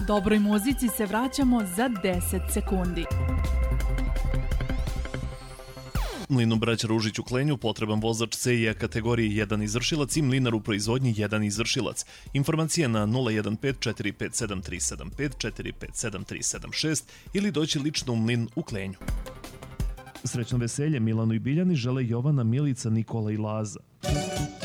Dobroj muzici se vraćamo za 10 sekundi. Mlinu braća Ružić u Klenju potreban vozač CIA kategorije 1 izvršilac i mlinar u proizvodnji 1 izvršilac. Informacije na 015-457-375, 457-376 ili doći lično u mlin u Klenju. Srećno veselje Milanu i Biljani žele Jovana, Milica, Nikola i Laza.